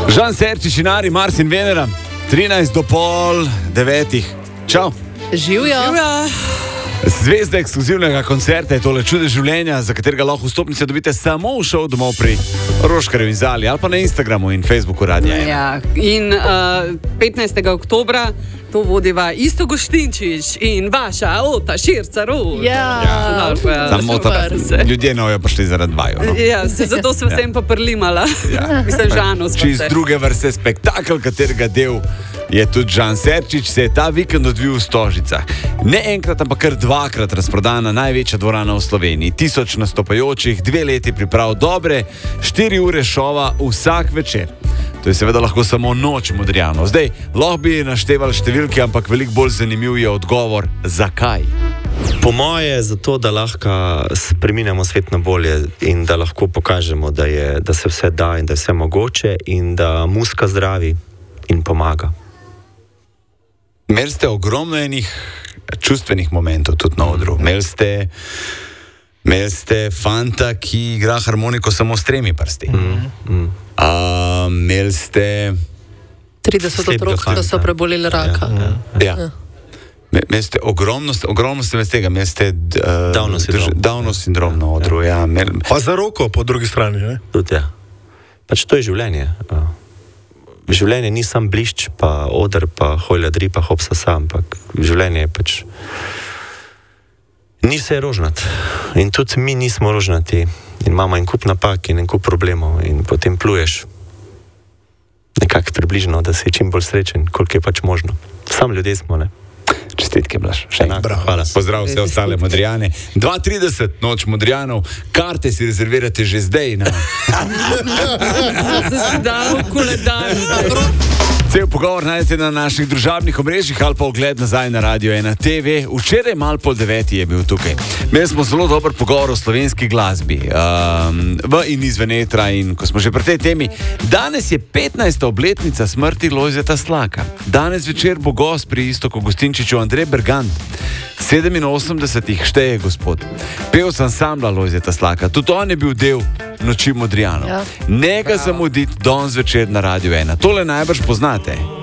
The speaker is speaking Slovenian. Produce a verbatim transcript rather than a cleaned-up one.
Žan Serčič in Ari, Mars in Venera, trinajst do pol devetih. Čau. Živjo. Zvezda ekskluzivnega koncerta je tole Čude življenja, za katerega lahko vstopnice dobite samo v šov domov pri Roškarju in Zali ali pa na Instagramu in Facebooku Radia ena. Ja, in uh, petnajstega oktobra to vodiva Isto Goštinčič in vaša Ota Širca Ruž. Ja, ja samo ta, ljudje nojo prišli zaradi vaju. No? Ja, se, zato sem vsem pa prlimala. Ja. Mislim, Žanu sva se. Čist druge vrste spektakl, katerega del je tudi Žan Serčič, se je ta vikend odvil v Stožicah. Ne enkrat, ampak kar dvakrat razprodana največja dvorana v Sloveniji. Tisoč nastopajočih, dve leti priprav, dobre štiri ure šova vsak večer. To je seveda lahko samo noč Modrijanov. Zdaj, lahko bi naštevali številke, ampak veliko bolj zanimiv je odgovor, zakaj. Po moje je zato, da lahko spreminjamo svet na bolje in da lahko pokažemo, da, je, da se vse da in da je vse mogoče in da muzika zdravi in pomaga. Imeli ste ogromno enih čustvenih momentov tudi na odru. Imeli ste, imeli ste fanta, ki igra harmoniko samo s tremi prsti. Mm, mm. A, imeli ste trideset otrok, da so preboleli raka. Ja, ja. Ja. Imeli ste ogromno, ogromno ste med tega, imeli ste uh, Downov sindrom, Downov sindrom na odru. Ja. Ja, imeli... Pa za roko po drugi strani, ne? Tudi, ja. Pač to je življenje. Življenje ni sam blišč, pa oder, pa hojladri, pa hopsa sam, ampak življenje je pač... Ni vse rožnat. In tudi mi nismo rožnati. In imamo en kup napak in en kup problemov. In potem pluješ nekako približno, da si čim bolj srečen, koliko je pač možno. Sam ljudje smo, ne? Čestitke, Blaž. Še enkrat. Hvala. Pozdrav vse ostale Modrijane. dva trideset noč Modrijanov. Karte si rezervirate že zdaj. Na... Zdaj, koledar. Cel pogovor najdete na naših družabnih omrežjih ali pa ogled nazaj na Radio ena T V. Včeraj malo pol deveti je bil tukaj. Imeli smo zelo dober pogovor o slovenski glasbi um, v in izven etra in ko smo že pri tej temi. Danes je petnajsta obletnica smrti Lojzeta Slaka. Danes večer bo gost pri Istoku Gostinčiču Andrej Bergant. sedeminosemdesetih šteje gospod. Pevc ansambla Lojzeta Slaka. Tudi on je bil del Noči Modrijanov. Ja. Nega zamuditi danes večer na Radio ena. Tole najbrž poznate.